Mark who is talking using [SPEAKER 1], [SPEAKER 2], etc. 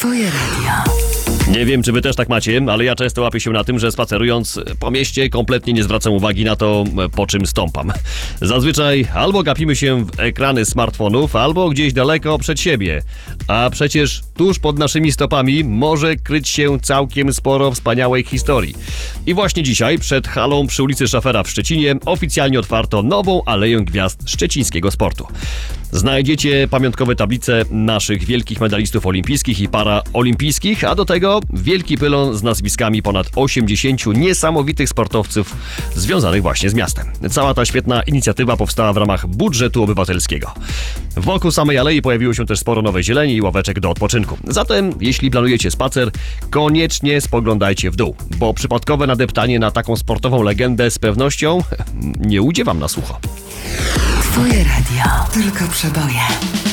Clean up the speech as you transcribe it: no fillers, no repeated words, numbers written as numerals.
[SPEAKER 1] Twoje radio.
[SPEAKER 2] Nie wiem, czy wy też tak macie, ale ja często łapię się na tym, że spacerując po mieście kompletnie nie zwracam uwagi na to, po czym stąpam. Zazwyczaj albo gapimy się w ekrany smartfonów, albo gdzieś daleko przed siebie. A przecież tuż pod naszymi stopami może kryć się całkiem sporo wspaniałej historii. I właśnie dzisiaj przed halą przy ulicy Szafera w Szczecinie oficjalnie otwarto nową Aleję Gwiazd szczecińskiego sportu. Znajdziecie pamiątkowe tablice naszych wielkich medalistów olimpijskich i paraolimpijskich, a do tego wielki pylon z nazwiskami ponad 80 niesamowitych sportowców związanych właśnie z miastem. Cała ta świetna inicjatywa powstała w ramach budżetu obywatelskiego. Wokół samej alei pojawiło się też sporo nowej zieleni i ławeczek do odpoczynku. Zatem, jeśli planujecie spacer, koniecznie spoglądajcie w dół, bo przypadkowe nadeptanie na taką sportową legendę z pewnością nie ujdzie wam na sucho.
[SPEAKER 1] Twoje radio. Tylko przeboje.